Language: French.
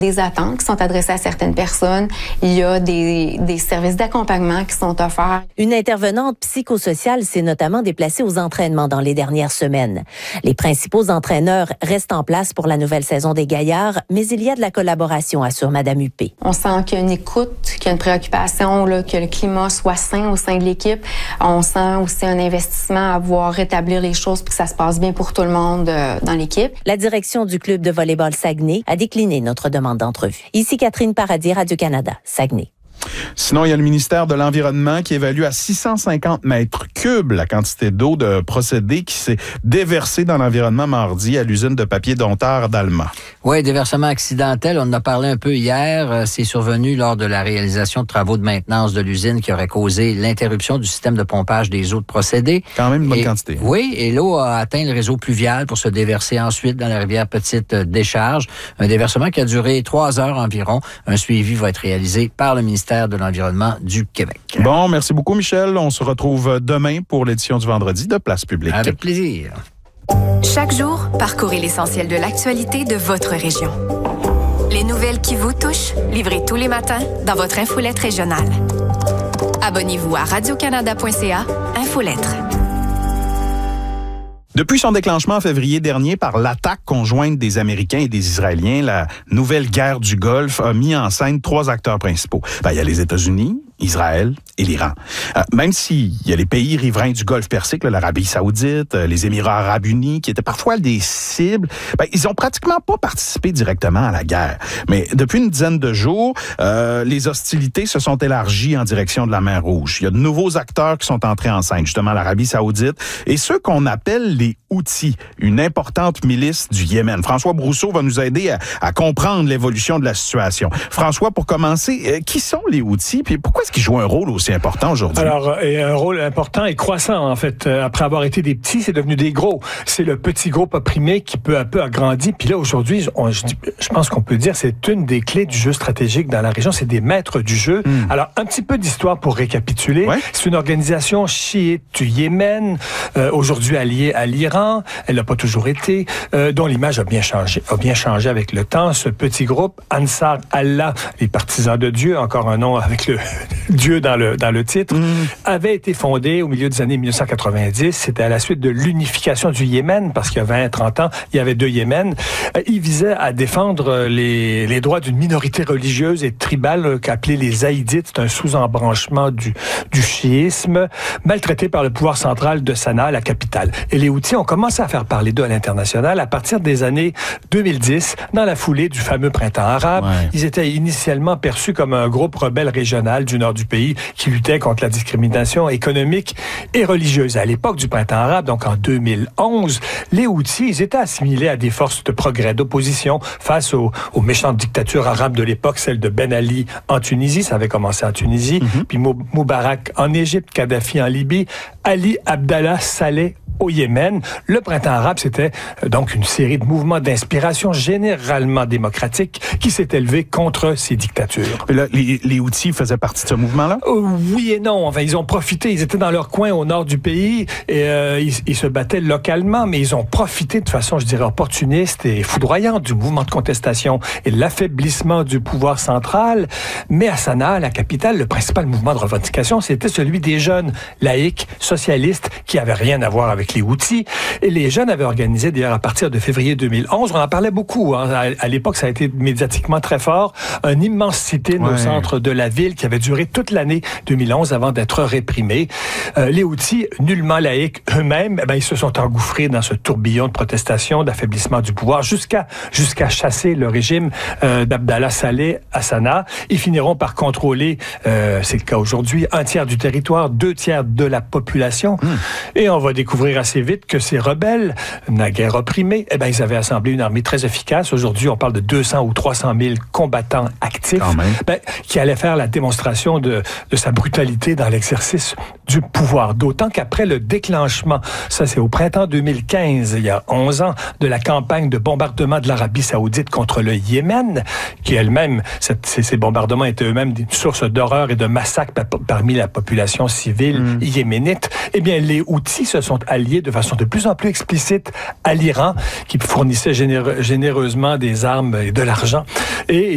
Des attentes qui sont adressées à certaines personnes. Il y a des services d'accompagnement qui sont offerts. Une intervenante psychosociale s'est notamment déplacée aux entraînements dans les dernières semaines. Les principaux entraîneurs restent en place pour la nouvelle saison des Gaillards, mais il y a de la collaboration, assure Mme Huppé. On sent qu'il y a une écoute, qu'il y a une préoccupation, là, que le climat soit sain au sein de l'équipe. On sent aussi un investissement à pouvoir rétablir les choses puis que ça se passe bien pour tout le monde dans l'équipe. La direction du club de volleyball Saguenay a décliné notre demande d'entrevue. Ici Catherine Paradis, Radio-Canada, Saguenay. Sinon, il y a le ministère de l'Environnement qui évalue à 650 mètres cubes la quantité d'eau de procédé qui s'est déversée dans l'environnement mardi à l'usine de papier Dompteurs d'Alma. Oui, déversement accidentel. On en a parlé un peu hier. C'est survenu lors de la réalisation de travaux de maintenance de l'usine qui aurait causé l'interruption du système de pompage des eaux de procédé. Quand même une bonne quantité. Oui, et l'eau a atteint le réseau pluvial pour se déverser ensuite dans la rivière Petite Décharge. Un déversement qui a duré 3 heures environ. Un suivi va être réalisé par le ministère de l'Environnement du Québec. Bon, merci beaucoup, Michel. On se retrouve demain pour l'édition du vendredi de Place Publique. Avec plaisir. Chaque jour, parcourez l'essentiel de l'actualité de votre région. Les nouvelles qui vous touchent, livrées tous les matins dans votre infolette régionale. Abonnez-vous à radiocanada.ca, Infolettre. Depuis son déclenchement en février dernier par l'attaque conjointe des Américains et des Israéliens, la nouvelle guerre du Golfe a mis en scène 3 acteurs principaux. Il y a les États-Unis, Israël et l'Iran. Même s'il y a les pays riverains du Golfe Persique, l'Arabie Saoudite, les Émirats Arabes Unis, qui étaient parfois des cibles, ils ont pratiquement pas participé directement à la guerre. Mais depuis une dizaine de jours, les hostilités se sont élargies en direction de la mer Rouge. Il y a de nouveaux acteurs qui sont entrés en scène, justement l'Arabie Saoudite, et ceux qu'on appelle les Houthis, une importante milice du Yémen. François Brousseau va nous aider à comprendre l'évolution de la situation. François, pour commencer, qui sont les Houthis, puis pourquoi est-ce qu'ils jouent un rôle aussi important aujourd'hui? Alors, un rôle important et croissant, en fait. Après avoir été des petits, c'est devenu des gros. C'est le petit groupe opprimé qui peu à peu a grandi. Puis là, aujourd'hui, je pense qu'on peut dire c'est une des clés du jeu stratégique dans la région. C'est des maîtres du jeu. Alors, un petit peu d'histoire pour récapituler. Ouais. C'est une organisation chiite du Yémen, aujourd'hui alliée à l'Iran. Elle n'a pas toujours été, dont l'image a bien changé avec le temps. Ce petit groupe, Ansar Allah, les partisans de Dieu, encore un nom avec le Dieu dans le titre, avait été fondé au milieu des années 1990. C'était à la suite de l'unification du Yémen, parce qu'il y a 20-30 ans, il y avait 2 Yémen. Il visait à défendre les droits d'une minorité religieuse et tribale qu'appelait les Zaïdites. C'est un sous-embranchement du chiisme, maltraité par le pouvoir central de Sanaa, la capitale. Et les Houthis ont commencé à faire parler d'eux à l'international à partir des années 2010, dans la foulée du fameux printemps arabe. Ouais. Ils étaient initialement perçus comme un groupe rebelle régional du nord du pays qui luttait contre la discrimination économique et religieuse. À l'époque du printemps arabe, donc en 2011, les Houthis, ils étaient assimilés à des forces de progrès, d'opposition face aux méchantes dictatures arabes de l'époque, celle de Ben Ali en Tunisie, ça avait commencé en Tunisie, puis Moubarak en Égypte, Kadhafi en Libye, Ali Abdallah Saleh au Yémen. Le printemps arabe, c'était donc une série de mouvements d'inspiration généralement démocratiques qui s'est élevé contre ces dictatures. Et là, les Houthis faisaient partie de ce mouvement-là? Oui et non. Enfin, ils ont profité. Ils étaient dans leur coin au nord du pays et ils se battaient localement, mais ils ont profité de façon, je dirais, opportuniste et foudroyante du mouvement de contestation et de l'affaiblissement du pouvoir central. Mais à Sanaa, la capitale, le principal mouvement de revendication, c'était celui des jeunes laïcs, socialistes, qui n'avaient rien à voir avec les Houthis. Et les jeunes avaient organisé, d'ailleurs, à partir de février 2011, on en parlait beaucoup. À l'époque, ça a été médiatiquement très fort. Un immense sit-in au centre de la ville qui avait duré toute l'année 2011 avant d'être réprimé. Les Houthis, nullement laïcs eux-mêmes, ils se sont engouffrés dans ce tourbillon de protestation, d'affaiblissement du pouvoir, jusqu'à chasser le régime d'Abdallah Saleh à Sanaa. Ils finiront par contrôler, c'est le cas aujourd'hui, 1/3 du territoire, 2/3 de la population. Et on va découvrir assez vite que ces rebelles, naguère opprimés, ils avaient assemblé une armée très efficace. Aujourd'hui, on parle de 200 ou 300 000 combattants actifs qui allaient faire la démonstration de sa brutalité dans l'exercice du pouvoir. D'autant qu'après le déclenchement, ça c'est au printemps 2015, il y a 11 ans, de la campagne de bombardement de l'Arabie Saoudite contre le Yémen, qui elle-même, ces bombardements étaient eux-mêmes une source d'horreur et de massacre parmi la population civile yéménite, les Houthis se sont alliés de façon de plus en plus explicite à l'Iran, qui fournissait généreusement des armes et de l'argent. Et